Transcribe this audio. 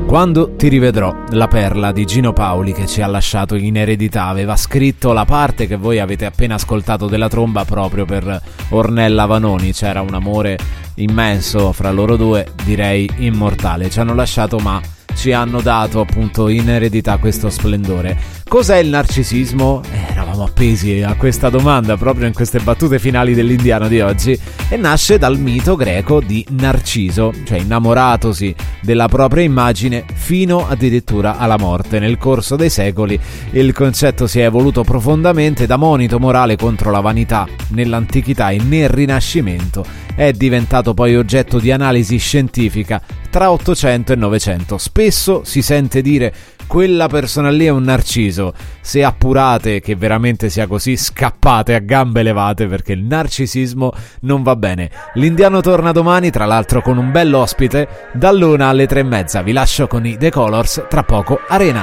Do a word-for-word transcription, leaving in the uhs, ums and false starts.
Quando ti rivedrò, la perla di Gino Paoli che ci ha lasciato in eredità, aveva scritto la parte che voi avete appena ascoltato della tromba proprio per Ornella Vanoni. C'era un amore immenso fra loro due, direi immortale. Ci hanno lasciato ma ci hanno dato appunto in eredità questo splendore. Cos'è il narcisismo? Eh, eravamo appesi a questa domanda proprio in queste battute finali dell'Indiano di oggi, e nasce dal mito greco di Narciso, cioè innamoratosi della propria immagine fino addirittura alla morte. Nel corso dei secoli il concetto si è evoluto profondamente da monito morale contro la vanità. Nell'antichità e nel Rinascimento è diventato poi oggetto di analisi scientifica tra ottocento e novecento. Spesso si sente dire quella persona lì è un narciso. Se appurate che veramente sia così, scappate a gambe levate, perché il narcisismo non va bene. L'Indiano torna domani, tra l'altro con un bell'ospite, dall'una alle tre e mezza. Vi lascio con i The Colors, tra poco Arena.